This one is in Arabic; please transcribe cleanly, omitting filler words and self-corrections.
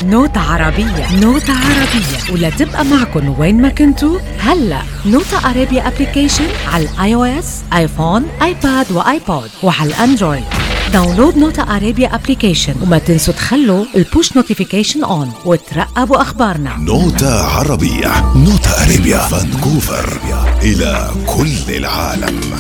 نوتة عربية، نوتة عربية، ولا تبقى معكن وين ما كنتوا. هلأ نوتة عربية أبليكيشن على الآي أو إس، آيفون، آيباد وآيبود، وعلى الأندرويد. داونلود نوتة عربية أبليكيشن، وما تنسوا تخلوا البوش نوتيفيكيشن أون وترقبوا أخبارنا. نوتة عربية، نوتة عربية، فانكوفر إلى كل العالم.